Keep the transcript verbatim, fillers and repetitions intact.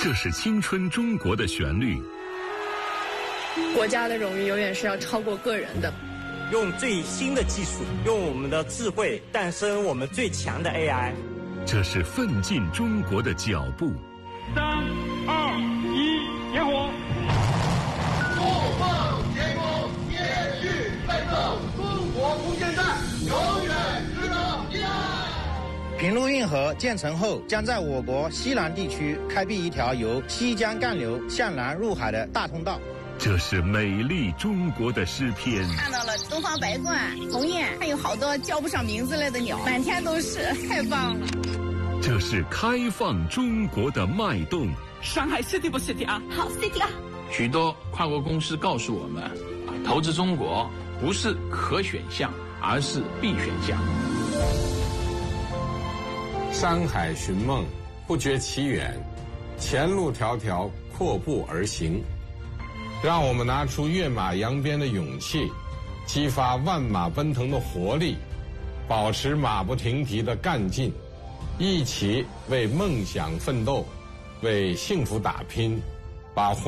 这是青春中国的旋律。 国家的荣誉永远是要超过个人的。 用最新的技术，用我们的智慧诞生我们最强的 A I。 这是奋进中国的脚步。 三二一，点火！ 不放天空，延续奋斗，中国无限战，永远值得依赖。 平陆运河建成后，将在我国西南地区开辟一条由西江干流向南入海的大通道。 这是美丽中国的诗篇。 看到了东方白鹳、鸿雁，还有好多叫不上名字来的鸟，满天都是，太棒了。 这是开放中国的脉动。 上海 city 不 city 啊？ 好 city 啊！ 许多跨国公司告诉我们，投资中国不是可选项，而是必选项。 山海寻梦，不觉其远，前路迢迢，阔步而行。让我们拿出跃马扬鞭的勇气，激发万马奔腾的活力，保持马不停蹄的干劲，一起为梦想奋斗，为幸福打拼，把